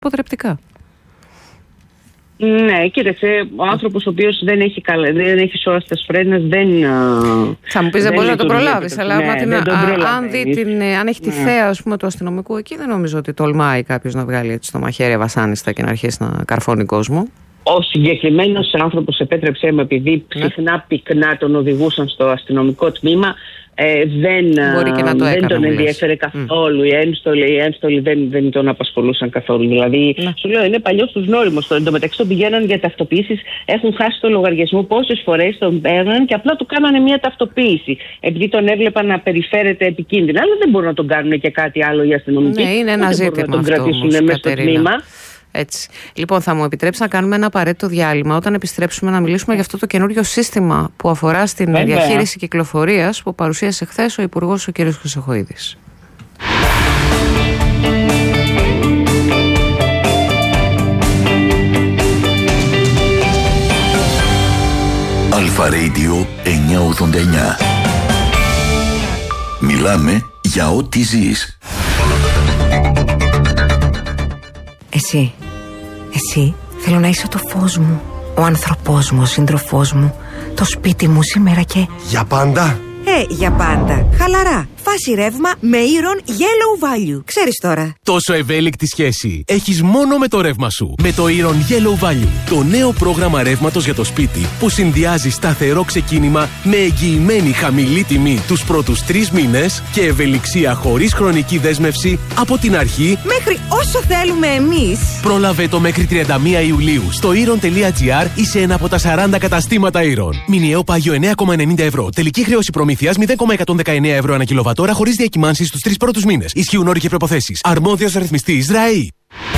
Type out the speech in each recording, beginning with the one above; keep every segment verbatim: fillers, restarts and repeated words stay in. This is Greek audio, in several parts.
αποτρεπτικά. Ναι, κοίταξε, ο άνθρωπος ο οποίος δεν έχει, καλα, δεν έχει σώαστας φρένας δεν. Θα μου πεις δεν μπορεί να το προλάβεις, αλλά ναι, την, δεν α, αν, δει την, αν έχει τη ναι. θέα ας πούμε, του αστυνομικού εκεί, δεν νομίζω ότι τολμάει κάποιος να βγάλει έτσι το μαχαίρι βασάνιστα και να αρχίσει να καρφώνει κόσμο. Ο συγκεκριμένος άνθρωπος, επέτρεψέ μου, επειδή ψυχνά ναι. πυκνά τον οδηγούσαν στο αστυνομικό τμήμα, ε, δεν, το δεν τον ενδιέφερε καθόλου. Mm. Οι ένστολοι, οι ένστολοι δεν, δεν τον απασχολούσαν καθόλου. Δηλαδή, ναι. σου λέω, είναι παλιός τους νόριμος. Εν τω μεταξύ τον πηγαίναν για ταυτοποίησεις, έχουν χάσει το λογαριασμό πόσες φορές τον παίρναν και απλά του κάνανε μια ταυτοποίηση. Επειδή τον έβλεπαν να περιφέρεται επικίνδυνα. Αλλά δεν μπορούν να τον κάνουν και κάτι άλλο οι αστυνομικοί. Ναι, είναι ένα ζήτημα να τον αυτό κρατήσουν όμως, μέσα στο τμήμα. Έτσι. Λοιπόν, θα μου επιτρέψει να κάνουμε ένα απαραίτητο διάλειμμα όταν επιστρέψουμε να μιλήσουμε για αυτό το καινούριο σύστημα που αφορά στην Βέβαια. διαχείριση κυκλοφορίας που παρουσίασε χθες ο Υπουργός ο κ. Χρυσοχοΐδης. Αλφα Radio εννιακόσια ογδόντα εννιά. Μιλάμε για ό,τι ζεις. Εσύ, εσύ θέλω να είσαι το φως μου, ο άνθρωπός μου, ο σύντροφός μου, το σπίτι μου σήμερα και... Για πάντα? Ε, για πάντα. Χαλαρά. Φάση ρεύμα με Iron Yellow Value. Ξέρεις τώρα. Τόσο ευέλικτη σχέση έχεις μόνο με το ρεύμα σου. Με το Iron Yellow Value. Το νέο πρόγραμμα ρεύματος για το σπίτι που συνδυάζει σταθερό ξεκίνημα με εγγυημένη χαμηλή τιμή τους πρώτους τρεις μήνες και ευελιξία χωρίς χρονική δέσμευση από την αρχή μέχρι όσο θέλουμε εμείς. Πρόλαβε το μέχρι τριάντα μία Ιουλίου στο iron τελεία gr ή σε ένα από τα σαράντα καταστήματα Iron. Μηνιαίο πάγιο εννέα κόμμα ενενήντα ευρώ. Τελική χρέωση προμήθειας μηδέν κόμμα εκατόν δεκαεννέα ευρώ ανά κιλοβατόρα χωρίς διακυμάνσεις στους τρεις πρώτους μήνες. Ισχύουν όροι και προϋποθέσεις. Αρμόδιος ρυθμιστής ΡΑΗ.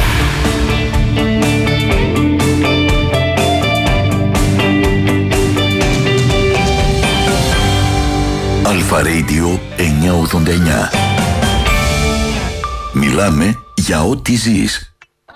Αλφα Radio εννιακόσια ογδόντα εννιά. Μιλάμε για ό,τι ζεις.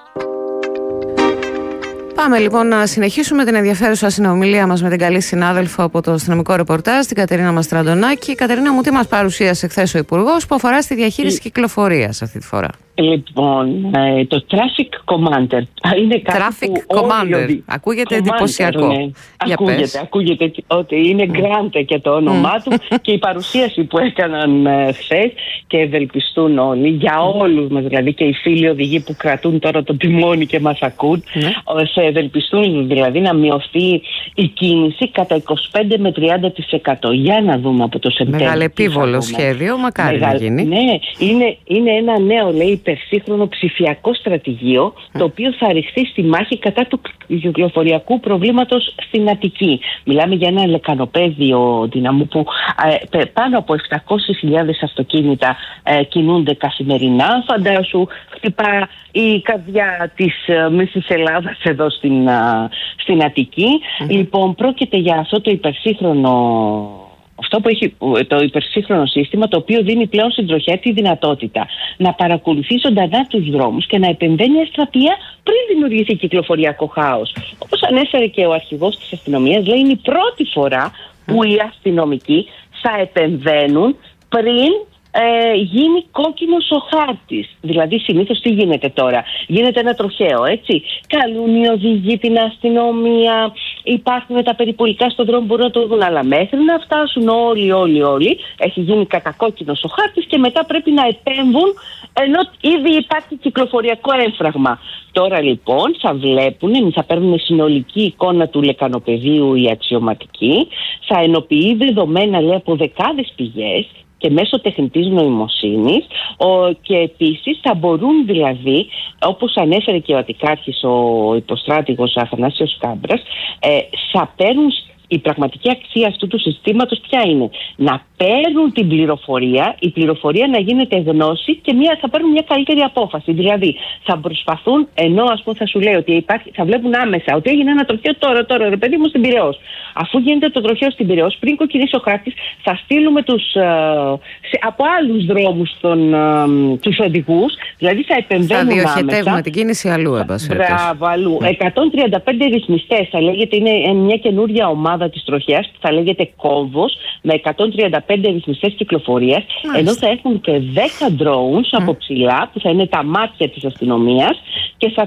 Πάμε λοιπόν να συνεχίσουμε την ενδιαφέρουσα συνομιλία μας με την καλή συνάδελφο από το αστυνομικό ρεπορτάζ, την Κατερίνα Μαστραντονάκη. Κατερίνα μου, τι μας παρουσίασε χθες ο Υπουργός που αφορά στη διαχείριση κυκλοφορίας αυτή τη φορά? Λοιπόν, το Traffic Commander είναι κάτι Traffic που Commander, όλοι... ακούγεται Commander, εντυπωσιακό. Ναι. Ακούγεται, ακούγεται ότι είναι Grande και το όνομά mm. του και η παρουσίαση που έκαναν ε, χθες και ευελπιστούν όλοι, για όλους μας δηλαδή και οι φίλοι οδηγοί που κρατούν τώρα το τιμόνι και μας ακούν, mm. σε ευελπιστούν δηλαδή να μειωθεί η κίνηση κατά είκοσι πέντε με τριάντα τοις εκατό. Για να δούμε από το Σεπτέμβριο. Μεγαλεπίβολο σχέδιο, μακάρι Μεγα... να γίνει. Ναι, είναι, είναι ένα νέο, λέει, υπερσύγχρονο ψηφιακό στρατηγείο, mm. το οποίο θα ρηχθεί στη μάχη κατά του κυκλοφοριακού προβλήματος στην Αττική. Μιλάμε για ένα λεκανοπέδιο δυναμού που ε, πάνω από επτακόσιες χιλιάδες αυτοκίνητα ε, κινούνται καθημερινά. Φαντάσου, χτυπά η καρδιά της ε, Μέσης Ελλάδας εδώ στην, ε, στην Αττική. Mm-hmm. Λοιπόν, πρόκειται για αυτό το υπερσύγχρονο Αυτό που έχει το υπερσύγχρονο σύστημα, το οποίο δίνει πλέον στην τροχιά τη δυνατότητα να παρακολουθεί ζωντανά τους δρόμους και να επεμβαίνει αστραπία πριν δημιουργηθεί κυκλοφοριακό χάος. Όπως ανέφερε και ο αρχηγός της αστυνομίας, λέει είναι η πρώτη φορά που οι αστυνομικοί θα επεμβαίνουν πριν Ε, γίνει κόκκινος ο χάρτης. Δηλαδή συνήθως τι γίνεται τώρα? Γίνεται ένα τροχαίο, έτσι. Καλούν οι οδηγοί την αστυνομία, υπάρχουν τα περιπολικά στον δρόμο, μπορούν να το δουν, αλλά μέχρι να φτάσουν όλοι όλοι όλοι έχει γίνει κατακόκκινος ο χάρτης και μετά πρέπει να επέμβουν ενώ ήδη υπάρχει κυκλοφοριακό έμφραγμα. Τώρα λοιπόν θα βλέπουν, θα παίρνουν συνολική εικόνα του λεκανοπεδίου οι αξιωματικοί, θα ενοποιεί δεδομένα, λέει, από δεκάδες πηγές και μέσω τεχνητής νοημοσύνης ο, και επίσης θα μπορούν δηλαδή, όπως ανέφερε και ο Αττικάρχης, ο υποστράτηγος Αθανάσιος Κάμπρας, ε, θα παίρνουν η πραγματική αξία αυτού του συστήματος ποια είναι? Να παίρνουν την πληροφορία, η πληροφορία να γίνεται γνώση και μια, θα παίρνουν μια καλύτερη απόφαση. Δηλαδή θα προσπαθούν, ενώ ας πούμε θα σου λέει ότι υπάρχει, θα βλέπουν άμεσα ότι έγινε ένα τροχαίο τώρα, τώρα ρε παιδί μου στην Πειραιώς. Αφού γίνεται το τροχαίο στην Πειραιώς, πριν κοκκινήσει ο χάρτης, θα στείλουμε τους, ε, σε, από άλλους δρόμους τον, ε, τους οδηγούς, δηλαδή θα επεμβαίνουν άμεσα. Θα διοχετεύουμε την κίνηση αλλού, εν πάση περιπτώσει. Μπράβο, αλλού. εκατόν τριάντα πέντε ρυθμιστές, θα λέγεται, είναι μια καινούρια ομάδα ομάδα της τροχέας που θα λέγεται κόμβος, με εκατόν τριάντα πέντε ρυθμιστές κυκλοφορίας, ενώ θα έχουν και δέκα drones από ψηλά που θα είναι τα μάτια της αστυνομίας και θα